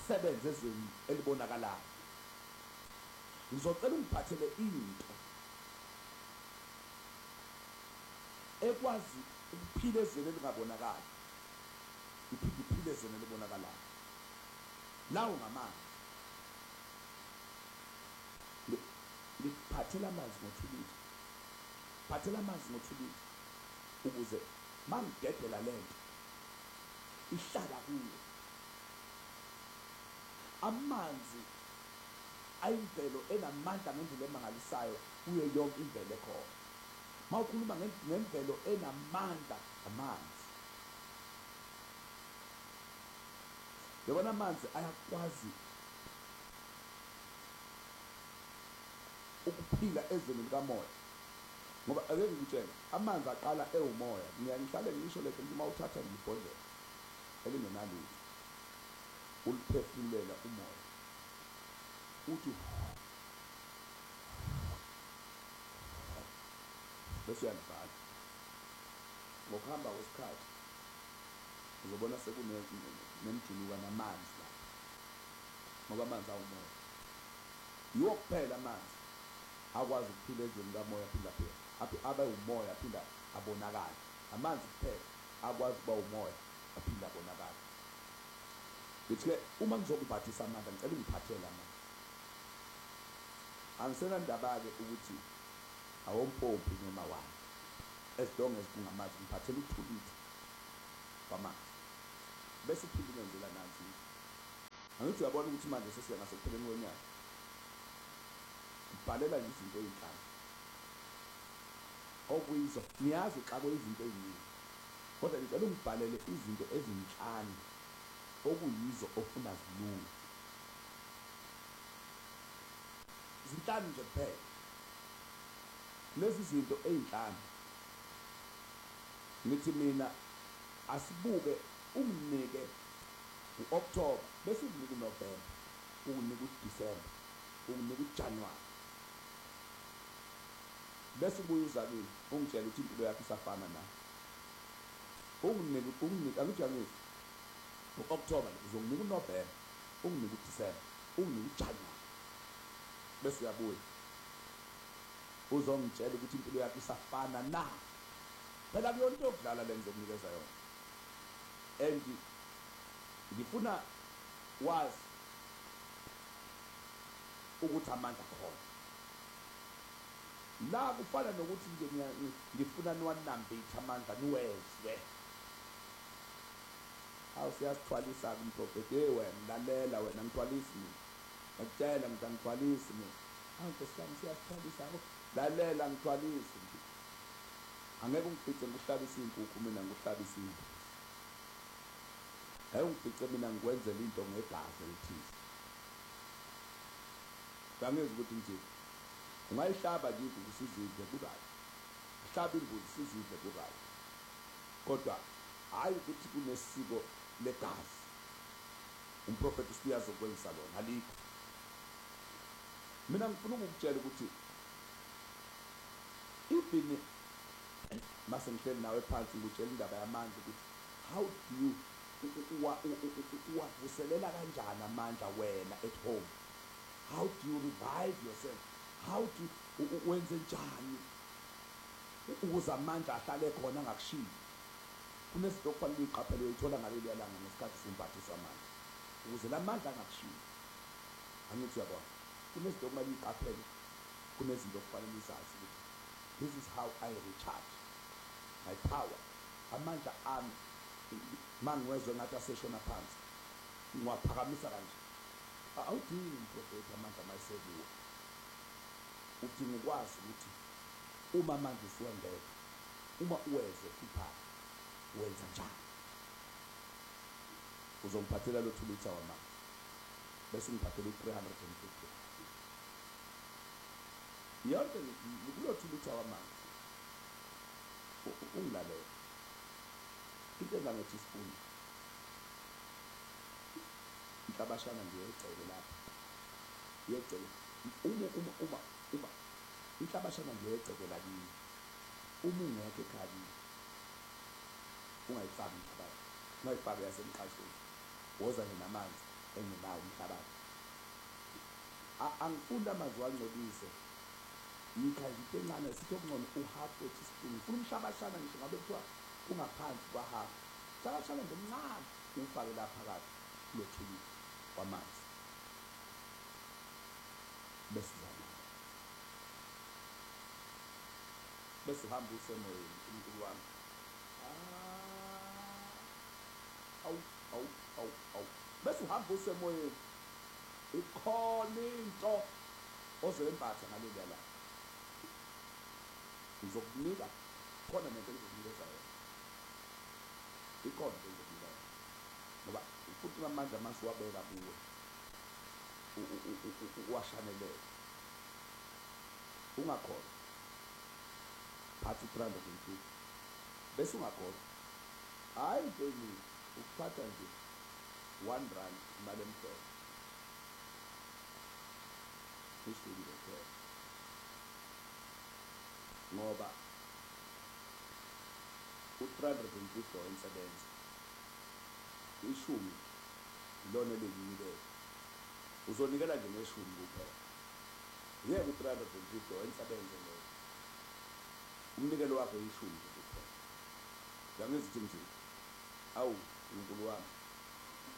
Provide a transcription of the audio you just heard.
ukusebenza ezweni elibonakalayo. Ngizocela ungiphathele into ekwazi ukuphila ezweni elingabonakali, iphinde iphile ezweni elibonakalayo. Lawo ngamanzi. Ngiphathela amanzi ngo-2 litha. Phathela amanzi ngo-2 litha ukuze mangidedela lento ihlala kuwe. Amanzi ayimvelo enamandla ngendlela emangalisayo kuyo yonke imvelo ekhona. Mawukhuluma ngemvelo enamandla, amanzi. Yabona amanzi ayakwazi ukuphila ezweni likamoya. Ngoba ake ngitshele, amanzi aqala ewumoya. Ngihlale ngisho lethe uma uthatha ibhodlela elingenalutho uliphefumulela umoya, uthi bese uyalivala. Ngokuhamba kwesikhathi uzobona sekunemjuluka namanzi la, ngoba amanzi awumoya. Yiwo kuphela amanzi akwazi ukuphila ezweni likamoya aphinda abe umoya aphinda abonakala. Amanzi kuphela akwazi ukuba umoya aphinda abonakala. Ngithi-ke uma ngizokuphathisa amandla ngicela ungiphathele amandla. Angisenandaba-ke ukuthi awompompi noma wani, as long as kungamanzi. Ngiphathele u-2 litha kwamanzi bese uphinde ungenzela nansi. Angithi uyabona ukuthi manje sesiya ngasekupheleni kwenyanga. Ngibhalela nje izinto ey'nhlanu okuyizo. Ngiyazi uxakwe izinto ey'ningi, kodwa ngicela ungibhalele izinto ezinhlanu okuyizo ofuna zilunge. Zinhlanu nje kuphela. Lezi zinto ey'nhlanu ngithi mina asibuke unginike u-October bese unginike uNovember, unginike uDisemba, unginike uJanuwari, bese ubuye uza kimi ungitshela ukuthi impilo yakho isafana na. Unginike angijangisi u-October, uzonginika uNovember, unginike uDisemba, unginike uJanuwari, bese uyabuya uzongitshela ukuthi impilo yakho isafana na. Phela kuyona into yokudlala le ngizokunikeza yona. And ngifuna wazi ukuthi amandla khona la. Kufana nokuthi nje ngifuna niwanambithe amandla niwezwe. Awu siyasithwalisa-ke umprofeti. Wena lalela, wena ngithwalisi mina, ngakutshela ngithi angithwalisi mina. Awu Nkosi yami siyasithwalisa. Lalela ngithwalisi. Angeke ungifice ngikuhlabisa inkukhu mina ngikuhlabisa imbuzi. Hayi ungifice mina ngikwenzela into ngegazi elithize. Ngangezi ukuthi nje ungayihlaba nje inkukhu sizidle kurayi, uhlaba imbuzi sizidle kurayi, kodwa hayi ukuthi kunesiko legazi. Umprofeti usiyazi ukwenza lona alikho. Mina ngifuna ukukutshela ukuthi ibhini mase ngihleli nawe phansi ngikutshela indaba yamanzi ukuthi how do you uwavuselela kanjani amandla wena at home. How do you revive yourself? How do wenze njani ukuze amandla ahlale khona angakushiyi. Kunezinto okufanele uyiqaphele uyithola ngaleli yalanga ngesikhathi simphathisa amandla ukuze la mandla angakushiyi. Angithi uyabona kunezinto okumele uyiqaphele, kunezinto okufanele uzazi ukuthi this is how I recharge my power. Amandla ami mangiwezwe ngathi aseshona phansi ngiwaphakamisa kanje. Awudingi umprofeti amandla mayisekuwe. Udinga ukwazi ukuthi uma manje usuwengeke, uma uweze iphaka wenza njani. Uzongiphathela lo 2 litha wamanzi bese ngiphathela u-350. Yonke ngikulo 2 litha wamanzi ungilalela. Into engange-teaspoon inhlabashana nje yegceke lapha, yegceke uma inhlabashana nje yegceke lakini uma ungekho ekhaya ungayifaki inhlabashana, ungayifaki yasemqashweni, woza nje namanzi engenawo umhlabathi. Angifuni amazwi angcolise, yikha into encane sithi okungcono uhalf teaspoon. Ufuna umshabashana ngisho ngabe kuthiwa ungaphansi kwa-half, shabashana nje omncane uwufake la phakathi kulo 2 litha kwamanzi, bese uzamala, bese uhamba usemoyeni uNkulunkulu wami. Awu awu awu awu, bese uhamba usemoyeni, ikhona into ozoyembatha ngaleliya langa. Ngizokunika khona nento engizokunikeza yona, ikhona into engizokunika yona, ngoba futhi amandla mase uwabeka kuwe uwashanelele, ungakhohlwa phatha u-350 bese ungakhohlwa hhayi into eningi, ukuphatha nje 1 rand imali emhlophe uhlukile phela, ngoba u-350 owensebenza, 10 ilona elikunikeza, uzonikela nje nge-10 kuphela. Yebo u-350 owensebenza loyo, umnikelo wakho 10 nje kuphela. Yangizithi nje, awu uNkulunkulu wami,